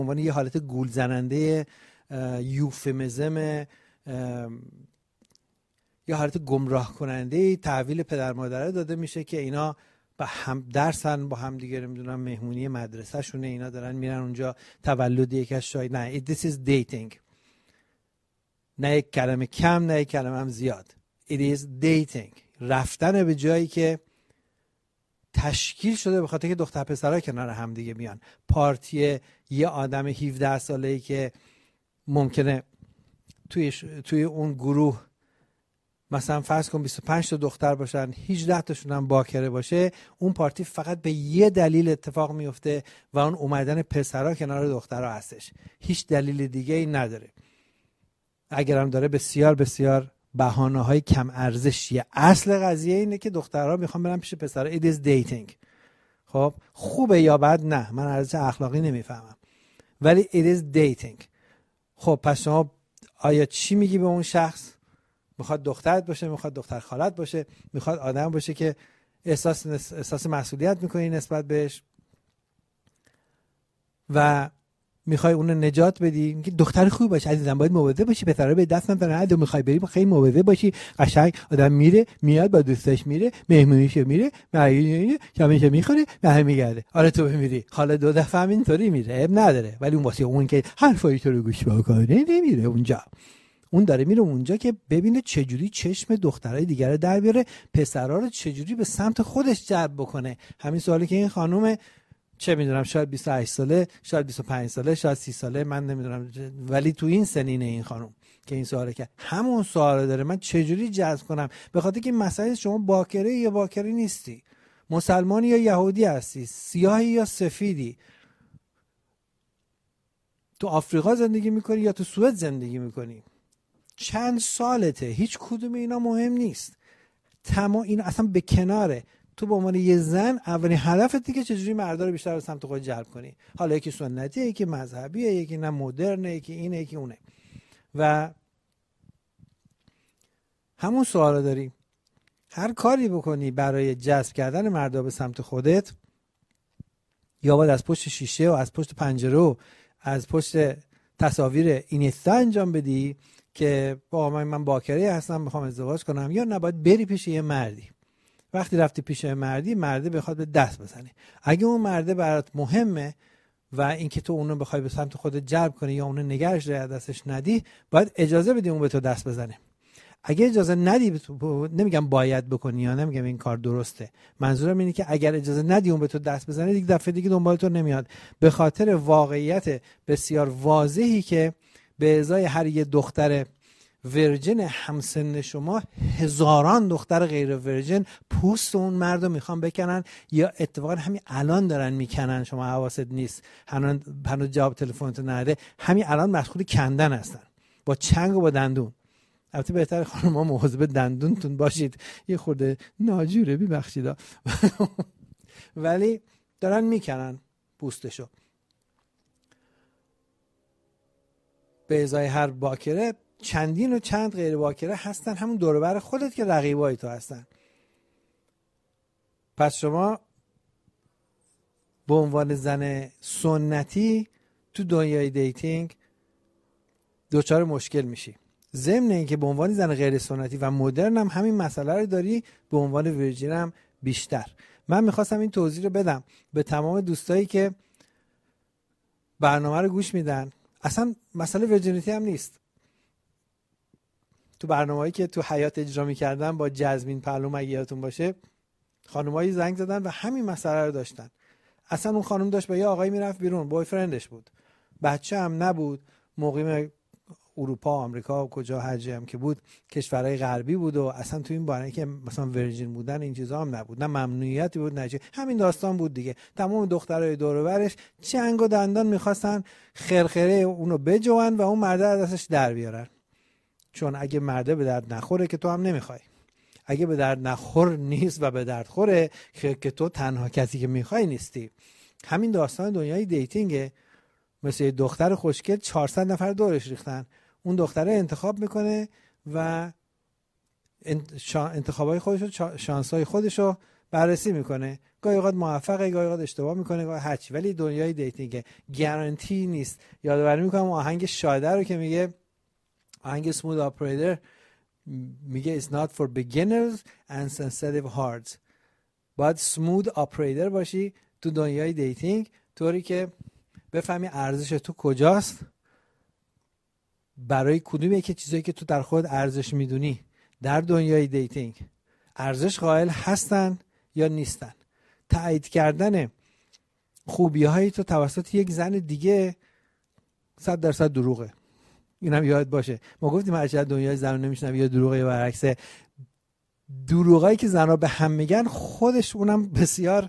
عنوان یه حالت گول زننده یوفمیزم، یه حالت گمراه کننده تحویل پدر مادره داده میشه که اینا با هم درسن، با هم دیگه نمیدونم مهمونی مدرسه شونه، اینا دارن میرن اونجا تولد یک از شاید. نه this is dating. نه یک کلمه کم، نه یک کلمه هم زیاد. It is dating. رفتن به جایی که تشکیل شده به خاطر که دختر پسرها کنار هم دیگه میان. پارتی یه آدم 17 ساله‌ای که ممکنه توی اون گروه مثلا فرض کن 25 تا دختر باشن، 18 تاشون هم باکره باشه، اون پارتی فقط به یه دلیل اتفاق میفته و اون اومدن پسرها کنار دخترها هستش. هیچ دلیل دیگه ای نداره. اگرم داره بسیار بسیار بهانه‌های کم ارزشیه. اصل قضیه اینه که دخترها میخوان برن پیش پسرها. It is dating. خب خوبه یا بد؟ نه، من ارزش اخلاقی نمیفهمم، ولی it is dating. خب پس شما آیا چی میگی به اون شخص؟ میخواد دخترت باشه، میخواد دختر خالت باشه، میخواد آدم باشه که احساس مسئولیت میکنی نسبت بهش و میخوای اون رو نجات بدی. میگی دختر خوب باشه عزیزم، باید مواظب باشی پسرا به دست نزنن، میخوای بری خیلی مواظب باشی. قشنگ آدم میره میاد با دوستاش میره مهمونیشو میره شامشو میخوره برمیگرده. آره تو میری حالا 2 دفعه هم اینطوری میره، اب نداره، ولی اون واسه اون که حرفای تو رو گوش بکنه نمیره اونجا. اون داره میره اونجا که ببینه چجوری چشم دخترای دیگه رو در بیاره، پسرا رو چجوری به سمت خودش جلب بکنه. همین سوالی که این خانم چه میدونم شاید 28 ساله، شاید 25 ساله، شاید 30 ساله، من نمیدونم، ولی تو این سنینه این خانم که این سواله که همون سوال داره، من چجوری جذب کنم؟ به خاطر که مسئله شما باکره یا باکره نیستی، مسلمانی یا یهودی هستی، سیاهی یا سفیدی، تو آفریقا زندگی میکنی یا تو سوئد زندگی میکنی، چند سالته، هیچ کدوم اینا مهم نیست. تمام این اصلا به کناره. تو به عنوان یه زن اولین هدفت دیگه چجوری مردا رو بیشتر به سمت خود جلب کنی. حالا یکی سنتیه، یکی مذهبیه، یکی نه مدرنه، یکی اینه، یکی اونه. و همون سوالا داریم. هر کاری بکنی برای جذب کردن مردا به سمت خودت، یا باید از پشت شیشه و از پشت پنجره و از پشت تصاویر اینستا انجام بدی که با من باکره هستم میخوام ازدواج کنم، یا نباید بری پیش یه مردی. وقتی رفتی پیش مردی، مرده بخواد به دست بزنه. اگه اون مرده برات مهمه و اینکه تو اونو بخوای به سمت خودت جلب کنی یا اونو نگهش داری دستش ندی، باید اجازه بدی اون به تو دست بزنه. اگه اجازه ندی، نمیگم باید بکنی یا نمیگم این کار درسته، منظورم اینه که اگر اجازه ندی اون به تو دست بزنه، دیگه دفعه دیگه دنبال تو نمیاد. به خاطر واقعیت بسیار واضحی که به ازای هر یه دختر ورجن همسن شما، هزاران دختر غیر ورجن پوست اون مردو میخوان بکنن، یا اتفاقا همین الان دارن میکنن، شما حواست نیست، هنوز جواب تلفنت نده، همین الان مشغول کندن هستن با چنگ و با دندون. البته بهتره خانم‌ها مواظب دندونتون باشید، یه خورده ناجوره، ببخشید ولی دارن میکنن پوستشو. به ازای هر باکره چندین و چند غیر باکره هستن، همون دور و بر خودت که رقیبای تو هستن. پس شما به عنوان زن سنتی تو دنیای دیتینگ دوچار مشکل میشی. ضمن اینکه به عنوان زن غیر سنتی و مدرن هم همین مسئله رو داری، به عنوان ورجین هم بیشتر. من میخواستم این توضیح رو بدم به تمام دوستایی که برنامه رو گوش میدن. اصلا مسئله ورجینیتی هم نیست. تو برنامه‌ای که تو حیات اجرا می‌کردن با جزمین پهلو، اگه یادتون باشه، خانمایی زنگ زدن و همین مسئله رو داشتن. اصلا اون خانم داشت با یه آقایی میرفت بیرون، بوی فرندش بود، بچه هم نبود، مقیم اروپا، آمریکا، کجا هر جایی هم که بود، کشورهای غربی بود و اصلا تو این باره که مثلا ورجین بودن این چیزا هم نبود، نه ممنوعیتی بود نه همین داستان بود دیگه. تمام دخترای دور و برش چنگ و دندان می‌خواستن خرخره اونو بجوان و اون مرده از دستش در بیارن. چون اگه مرده به درد نخوره که تو هم نمیخوای، اگه به درد نخور نیست و به درد خوره که تو تنها کسی که میخوای نیستی. همین داستان دنیای دیتینگه. مثل دختر خوشگل 400 نفر دورش ریختن، اون دختره انتخاب میکنه و انتخابای خودشو، شانسای خودشو بررسی میکنه، گاهی اوقات موفقه، گاهی اوقات اشتباه میکنه، گاهی هرچی، ولی دنیای دیتینگ گارانتی نیست. یادآوری میکنم آهنگ شاده رو که میگه، آهنگ سموث اپریتور میگه it's not for beginners and sensitive hearts. باید سموث اپریتور باشی تو دنیای دیتینگ، طوری که بفهمی ارزش تو کجاست، برای کدوم یکی چیزایی که تو در خود ارزش میدونی در دنیای دیتینگ ارزش قائل هستن یا نیستن. تایید کردن خوبی‌های تو توسط یک زن دیگه 100% دروغه. اینم یاد باشه. ما گفتیم هرچند دنیای زنان نمیشنم یا دروغه یا برعکس. دروغایی که زنها به هم میگن خودش اونم بسیار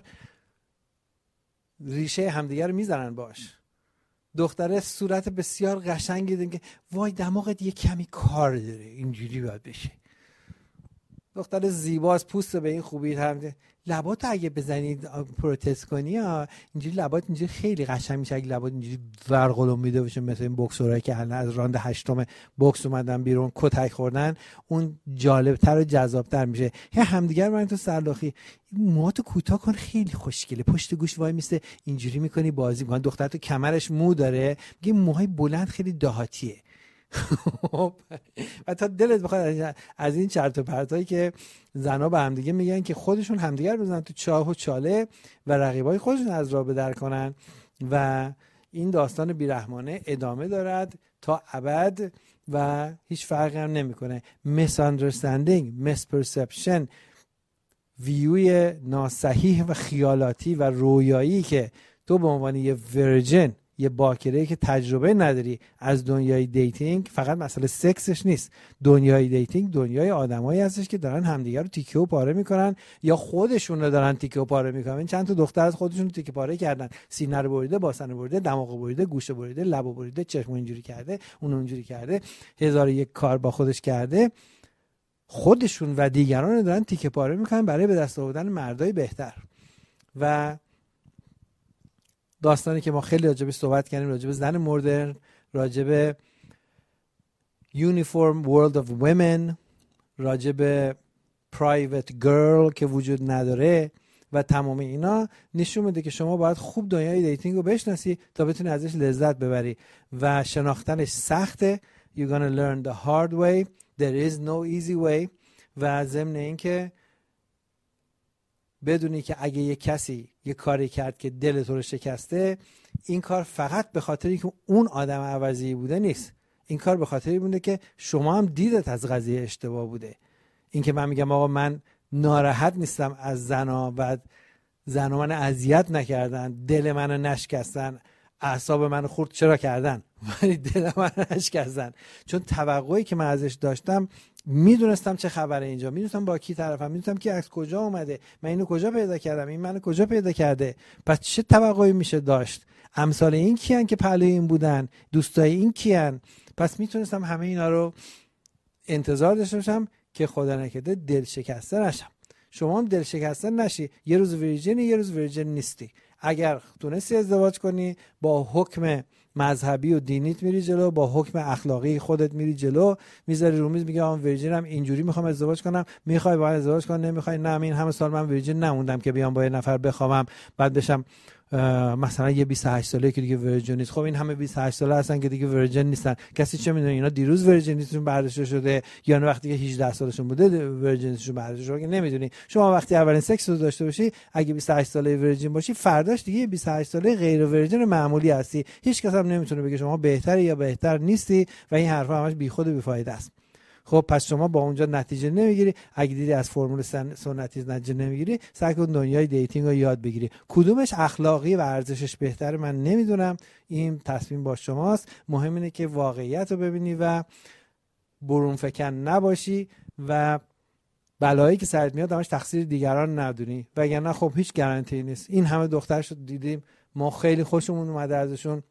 ریشه همدیگر رو میزنن باش. دختره صورت بسیار قشنگی داره که وای دماغت یه کمی کار داره، اینجوری باید بشه. دختر زیباست، پوست به این خوبی هم، لبات اگه بزنید پروتز کنی اینجوری لبات اینجوری خیلی قشنگ میشه. اگه لبات اینجوری ورقلم میده باشه مثل این بوکسورایی که الان از راند 8 بوکس اومدن بیرون کتک خوردن، اون جالبتر و جذابتر میشه. همدیگر من تو سرلاخی موهاتو کوتاه کن خیلی خوشگله، پشت گوش وای میسته اینجوری میکنی بازی میکنن. دختر تو کمرش مو داره، میگه موهای بلند خیلی دهاتیه. و تا دلت بخواد از این چرت و پرتایی که زنا به همدیگه میگن که خودشون همدیگر بزنن تو چاه و چاله و رقیبای خودشون از راه بدر کنن و این داستان بیرحمانه ادامه دارد تا ابد و هیچ فرقی هم نمیکنه. misunderstanding، misperception، ویوی ناصحیح و خیالاتی و رویایی که تو به عنوان یه ورجن، یه باکره که تجربه نداری از دنیای دیتینگ، فقط مسئله سکسش نیست. دنیای دیتینگ دنیای آدمایی هستش که دارن همدیگه رو تیکه و پاره میکنن یا خودشون رو دارن تیکه و پاره میکنن. چند تا دختر از خودشون تیکه پاره کردن، سینه رو بریده، باسن رو بریده، دماغ رو بریده، گوش رو بریده، لب رو بریده، چشم اینجوری کرده، اون اونجوری کرده، هزار یک کار با خودش کرده. خودشون و دیگران رو دارن تیکه پاره میکنن برای به دست آوردن مردای بهتر. و داستانی که ما خیلی راجبش صحبت کردیم، راجب زن مدرن، راجب یونیفورم ورلد اف ویمن، راجب پرایوت گرل که وجود نداره و تمام اینا نشون میده که شما باید خوب دنیای دیتینگ رو بشناسی تا بتونی ازش لذت ببری و شناختنش سخته. You're gonna learn the hard way. There is no easy way. و ضمن این که بدونی که اگه یه کسی یه کاری کرد که دل تو رو شکسته، این کار فقط به خاطری که اون آدم عوضی بوده نیست. این کار به خاطری بوده که شما هم دیدت از قضیه اشتباه بوده. این که من میگم آقا من ناراحت نیستم از زنا و زنا من اذیت نکردن، دل منو نشکستن، اعصاب منو خورد چرا کردن، ولی دل منو نشکستن، چون توقعی که من ازش داشتم میدونستم چه خبره اینجا، میدونستم با کی طرفم، میدونستم که از کجا اومده، من اینو کجا پیدا کردم، این منو کجا پیدا کرده، پس چه توقعی میشه داشت، امثال این کیان که پهلوی این بودن، دوستای این کیان. پس میتونستم همه اینا رو انتظار داشته باشم که خدا نکرده دل شکسته نشم. شما هم دل شکسته نشی، یه روز ویرجینی یه روز ویرجین نیستی. اگر تونستی ازدواج کنی با حکم مذهبی و دینیت میری جلو، با حکم اخلاقی خودت میری جلو، میذاری رو میز، میگه من ویرجینم، اینجوری میخوام ازدواج کنم، میخوای با من ازدواج کنی، نمیخوای نه، این همه سال من ویرجین نموندم که بیام با یه نفر بخوامم بعد بشم مثلا یه 28 ساله که دیگه ورجن نیست. خب این همه 28 ساله هستن که دیگه ورجن نیستن، کسی چه میدونه اینا دیروز ورجنیتشون برداشته شده یا نه وقتی که 18 سالشون بوده ورجنیتشون برداشته شده، که نمیدونی. شما وقتی اولین سکس رو داشته باشی، اگه 28 ساله ورجن باشی، فرداش دیگه 28 ساله غیر ورجن معمولی هستی. هیچ کس هم نمیتونه بگه شما بهتری یا بهتر نیستی و این حرفا همش بیخود و بیفایده است. خب پس شما با اونجا نتیجه نمیگیری. اگه دیدی از فرمول سنتی نتیجه نمیگیری، سعی کن دنیای دیتینگ رو یاد بگیری. کدومش اخلاقی و ارزشش بهتره من نمیدونم، این تصمیم با شماست. مهم اینه که واقعیت رو ببینی و برون فکن نباشی و بلایی که سرت میاد همش تقصیر دیگران ندونی، وگرنه خب هیچ گارانتی نیست. این همه دخترشو دیدیم، ما خیلی خوشمون اومده ازشون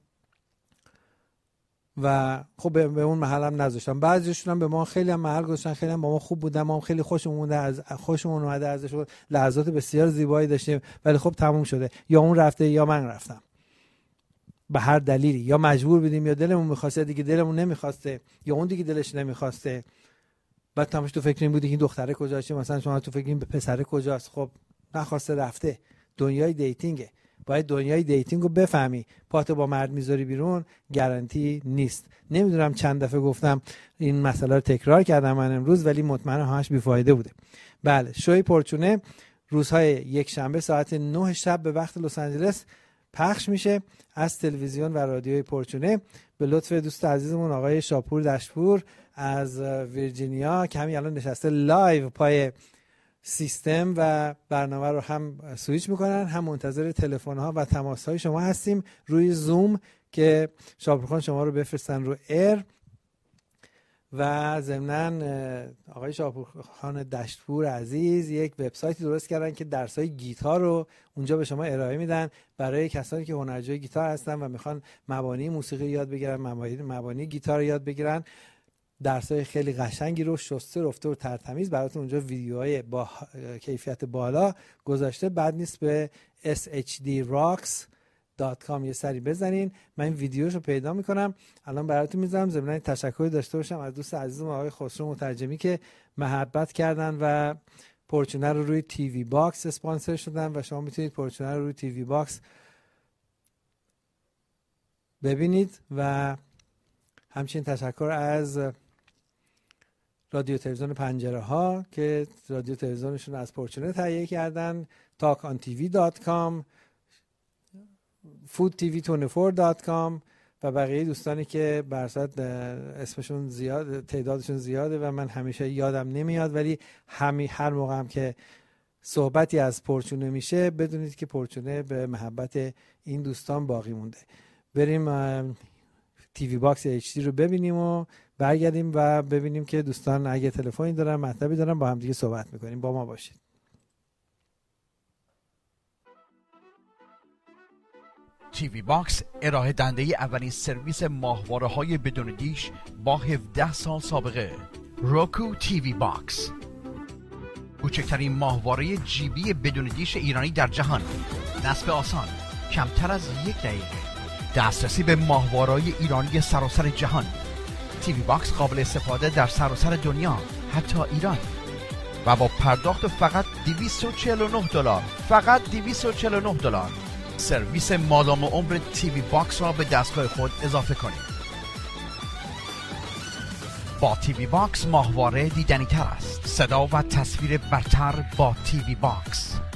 و خب به اون محل هم نذاشتن. بعضیشون هم به ما خیلی هم محل گذاشتن، خیلی هم با ما خوب بودن، ما هم خیلی خوشمون اومده ازشون، لحظات بسیار زیبایی داشتیم، ولی خب تموم شده. یا اون رفته یا من رفتم، به هر دلیلی، یا مجبور بودیم یا دلمون می‌خواسته دیگه دلمون نمی‌خواسته، یا اون دیگه دلش نمی‌خواسته. بعد تماش تو فکر این بودی که این دختره کجاست، مثلا شما تو فکر این به پسره کجاست. خب نخواسته رفته. دنیای دیتینگه، باید دنیای دیتینگ رو بفهمی. پاتو با مرد میذاری بیرون گارانتی نیست. نمیدونم چند دفعه گفتم این مسئله رو تکرار کردم من امروز، ولی مطمئنم همش بیفایده بوده. بله، شوی پرچونه روزهای یک شنبه ساعت 9 شب به وقت لس آنجلس پخش میشه از تلویزیون و رادیوی پرچونه به لطف دوست عزیزمون آقای شاپور دشپور از ویرجینیا که همین الان نشسته لایو پای سیستم و برنامه رو هم سویچ میکنن، هم منتظر تلفن ها و تماس های شما هستیم روی زوم که شاپورخان شما رو بفرستن رو ایر. و ضمناً آقای شاپورخان دشتپور عزیز یک وبسایتی درست کردن که درسای گیتار رو اونجا به شما ارائه میدن برای کسانی که هنرجوی گیتار هستن و میخوان مبانی موسیقی یاد بگیرن، مبانی گیتار یاد بگیرن. درسای خیلی قشنگی رو شسته رفته و ترتمیز براتون اونجا ویدیوهای با کیفیت بالا گذاشته. بد نیست به shdrocks.com یه سری بزنین. من این ویدیوشو پیدا میکنم الان براتون میذارم. ضمن تشکر داشته باشم از دوست عزیزم آقای خسرو مترجمی که محبت کردن و پرچونه رو روی تیوی باکس اسپانسر شدن و شما میتونید پرچونه رو روی تیوی باکس ببینید. و همچنین تشکر از رادیو تلویزیون پنجره ها که رادیو تلویزیونشون از پرچونه تهیه کردن، talkontv.com، foodtv24.com و بقیه دوستانی که برصد اسمشون زیاد، تعدادشون زیاده و من همیشه یادم نمیاد، ولی هر موقع هم که صحبتی از پرچونه میشه بدونید که پرچونه به محبت این دوستان باقی مونده. بریم تیوی باکس HD رو ببینیم و برگردیم و ببینیم که دوستان اگه تلفنی دارن مطلبی دارن با هم دیگه صحبت میکنیم. با ما باشید. تیوی باکس ارائه دنده اولین سرویس ماهواره‌های بدون دیش با 17 سال سابقه. روکو تیوی باکس، کوچکترین ماهواره جیبی بدون دیش ایرانی در جهان. نصب آسان، کمتر از 1 دقیقه. دسترسی به ماهواره‌های ایرانی سراسر جهان. تیوی باکس قابل استفاده در سراسر دنیا، حتی ایران، و با پرداخت فقط $249. فقط $249. سرویس مادام عمر تیوی باکس را به دستگاه خود اضافه کنید. با تیوی باکس ماهواره دیدنی تر است. صدا و تصویر برتر با تیوی باکس.